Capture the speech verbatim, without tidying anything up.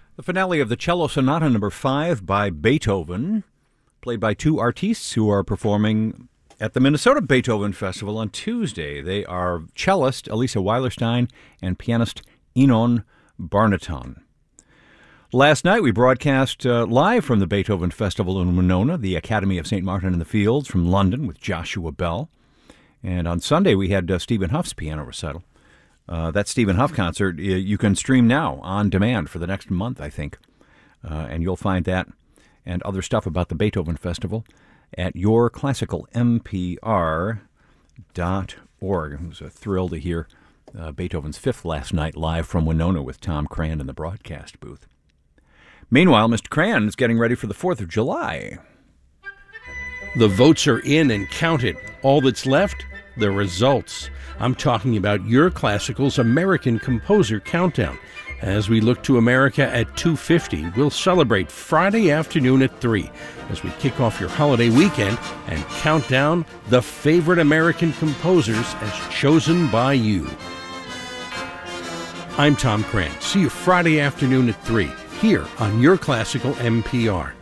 The finale of the Cello Sonata Number Five by Beethoven, played by two artists who are performing at the Minnesota Beethoven Festival on Tuesday. They are cellist Elisa Weilerstein and pianist Enon Barnaton. Last night we broadcast uh, live from the Beethoven Festival in Winona, the Academy of Saint Martin in the Fields from London with Joshua Bell. And on Sunday we had uh, Stephen Huff's piano recital. Uh, that Stephen Huff concert you can stream now on demand for the next month, I think. Uh, and you'll find that and other stuff about the Beethoven Festival at your classical m p r dot org. It was a thrill to hear uh, Beethoven's Fifth last night live from Winona with Tom Cran in the broadcast booth. Meanwhile, Mister Cran is getting ready for the fourth of July. The votes are in and counted. All that's left, the results. I'm talking about Your Classical's American Composer Countdown. As we look to America at two fifty, we'll celebrate Friday afternoon at three as we kick off your holiday weekend and count down the favorite American composers as chosen by you. I'm Tom Cran. See you Friday afternoon at three here on Your Classical M P R.